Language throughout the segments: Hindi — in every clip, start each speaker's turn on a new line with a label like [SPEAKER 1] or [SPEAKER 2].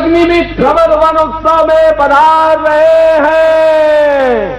[SPEAKER 1] अग्निमित्र प्रबल वन उत्सव में पधार रहे हैं।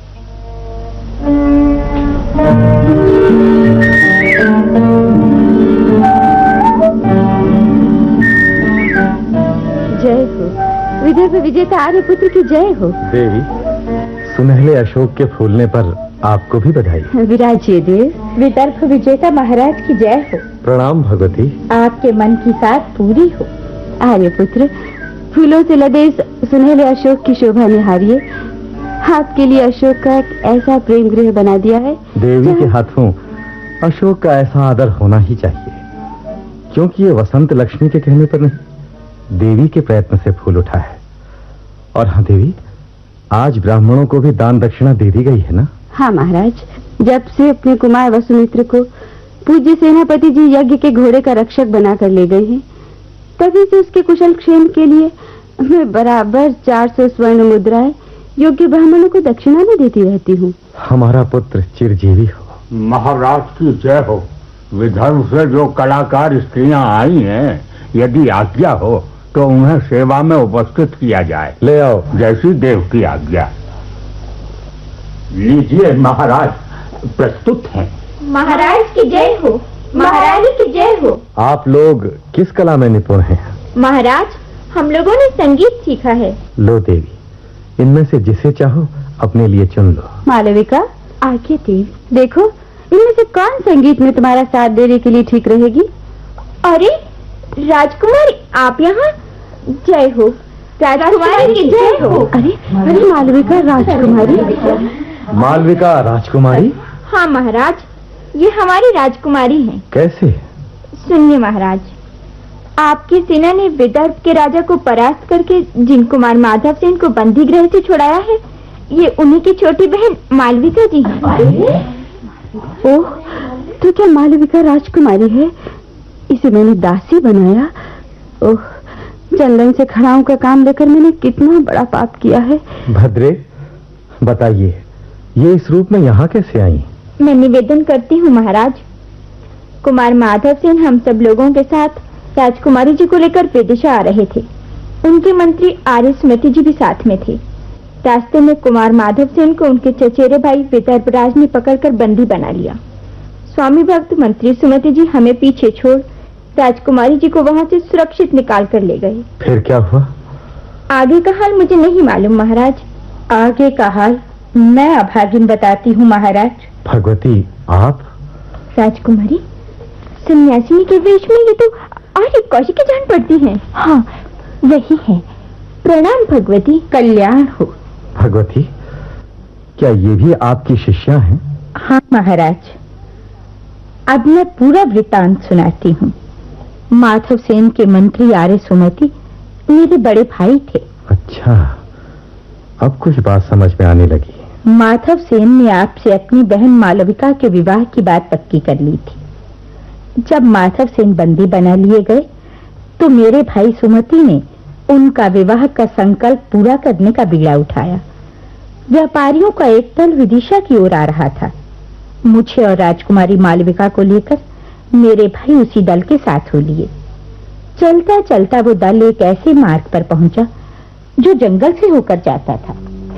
[SPEAKER 2] जय हो विदर्भ विजेता आर्यपुत्र की जय हो।
[SPEAKER 3] देवी, सुनहले अशोक के फूलने पर आपको भी बधाई।
[SPEAKER 2] विराजिए देव। विदर्भ विजेता महाराज की जय हो।
[SPEAKER 3] प्रणाम भगवती। आपके
[SPEAKER 2] मन की साथ पूरी हो। आर्यपुत्र, फूलों से लदे सुनहले अशोक की शोभा निहारिए। आपके लिए अशोक का एक ऐसा प्रेम गृह बना दिया है।
[SPEAKER 3] देवी के हाथों अशोक का ऐसा आदर होना ही चाहिए, क्योंकि ये वसंत लक्ष्मी के कहने पर नहीं, देवी के प्रयत्न से फूल उठा है। और हाँ देवी, आज ब्राह्मणों को भी दान दक्षिणा दे दी गई है ना?
[SPEAKER 2] हाँ महाराज, जब से अपने कुमार वसुमित्र को पूज्य सेनापति जी यज्ञ के घोड़े का रक्षक बनाकर ले गए हैं, तभी से उसके कुशल क्षेम के लिए मैं बराबर 400 स्वर्ण मुद्राएं योग्य ब्राह्मणों को दक्षिणा में देती रहती हूँ।
[SPEAKER 3] हमारा पुत्र चिरजीवी हो।
[SPEAKER 1] महाराज की जय हो। विदर्भ से जो कलाकार स्त्रियां आई हैं, यदि आज्ञा हो तो उन्हें सेवा में उपस्थित किया जाए।
[SPEAKER 3] ले आओ।
[SPEAKER 1] जैसी देव की आज्ञा। लीजिए महाराज, प्रस्तुत हैं।
[SPEAKER 2] महाराज की जय हो। महारानी की जय हो।
[SPEAKER 3] आप लोग किस कला में निपुण हैं?
[SPEAKER 2] महाराज, हम लोगों ने संगीत सीखा है।
[SPEAKER 3] लो देवी, इनमें से जिसे चाहो अपने लिए चुन लो।
[SPEAKER 2] मालविका, आज्ञा देवी। देखो, इनमें से कौन संगीत में तुम्हारा साथ देने के लिए ठीक रहेगी? अरे राजकुमारी, आप यहाँ? जय हो। राजकुमारी की जय हो। अरे मालविका राजकुमारी।
[SPEAKER 3] मालविका राजकुमारी?
[SPEAKER 2] हाँ महाराज, ये हमारी राजकुमारी हैं।
[SPEAKER 3] कैसे?
[SPEAKER 2] सुनिए महाराज, आपकी सेना ने विदर्भ के राजा को परास्त करके जिन कुमार माधव सेन को बंदी गृह से छुड़ाया है, ये उन्हीं की छोटी बहन मालविका जी हैं। ओह, तो क्या मालविका राजकुमारी है? इसे मैंने दासी बनाया। ओह, चंदन से खड़ाओं का काम लेकर मैंने कितना बड़ा पाप किया है।
[SPEAKER 3] भद्रे, बताइए, ये इस रूप में यहाँ कैसे आई?
[SPEAKER 2] मैं निवेदन करती हूँ महाराज, कुमार माधव सेन हम सब लोगों के साथ राजकुमारी जी को लेकर विदिशा आ रहे थे। उनके मंत्री आर्य सुमति जी भी साथ में थे। रास्ते में कुमार माधव सेन को उनके चचेरे भाई विदर्भराज ने पकड़कर बंदी बना लिया। स्वामी भक्त मंत्री सुमति जी हमें पीछे छोड़ राजकुमारी जी को वहां से सुरक्षित निकाल कर ले गए।
[SPEAKER 3] फिर क्या हुआ?
[SPEAKER 2] आगे का हाल मुझे नहीं मालूम महाराज। आगे का हाल मैं अभागिन बताती हूँ महाराज।
[SPEAKER 3] भगवती, आप?
[SPEAKER 2] राजकुमारी, सन्यासिनी के वेश में ये तो आर्य कौशिक की जान पड़ती है। हाँ, वही है। प्रणाम भगवती, कल्याण हो।
[SPEAKER 3] भगवती, क्या ये भी आपकी शिष्या हैं?
[SPEAKER 2] हाँ महाराज, अब मैं पूरा वृत्तांत सुनाती हूँ। माधव सेन के मंत्री आर्य सुमति मेरे बड़े भाई थे।
[SPEAKER 3] अच्छा, अब कुछ बात समझ में आने लगी।
[SPEAKER 2] माधव सेन ने आपसे अपनी बहन मालविका के विवाह की बात पक्की कर ली थी। जब माधव सेन बंदी बना लिए गए तो मेरे भाई सुमति ने उनका विवाह का संकल्प पूरा करने का बीड़ा उठाया। व्यापारियों का एक दल विदिशा की ओर आ रहा था। मुझे और राजकुमारी मालविका को लेकर मेरे भाई उसी दल के साथ हो लिए। चलता चलता वो दल एक ऐसे मार्ग पर पहुंचा जो जंगल से होकर जाता था।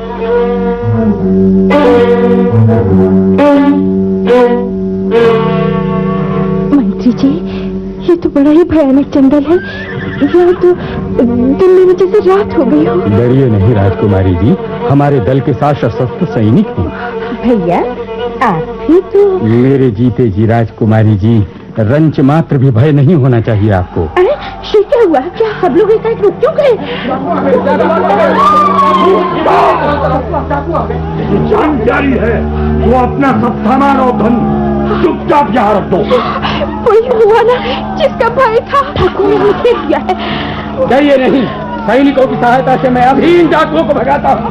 [SPEAKER 2] मंत्री जी, ये तो बड़ा ही भयानक जंगल है। यहाँ तो दिन में जैसे रात हो गई हो।
[SPEAKER 3] डरिए नहीं राजकुमारी जी, हमारे दल के साथ सशस्त्र सैनिक हैं।
[SPEAKER 2] भैया, आप भी तो।
[SPEAKER 3] मेरे जीते जी राजकुमारी जी, रंच मात्र भी भय नहीं होना चाहिए आपको।
[SPEAKER 2] अरे ये क्या हुआ? क्या सब लोग एक रुक क्यों गए?
[SPEAKER 1] जान जारी है, वो अपना सब सामान और धन चुपचाप यहाँ रख दो।
[SPEAKER 2] वही हुआ ना जिसका भय था, ठाकुर ने मुझे दिया है।
[SPEAKER 3] डरिए नहीं, सैनिकों की सहायता से मैं अभी इन डाकुओं को भगाता हूँ।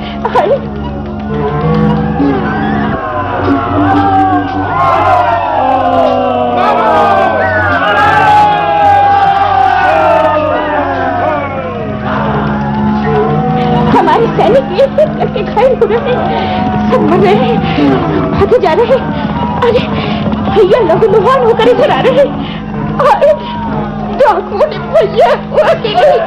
[SPEAKER 2] हमारे सैनिक एक एक करके घायल हो रहे हैं, सब मर रहे हैं, भागे जा रहे हैं। अरे भैया लहूलुहान होकर इधर आ रहे हैं। अरे डाकुओं ने भैया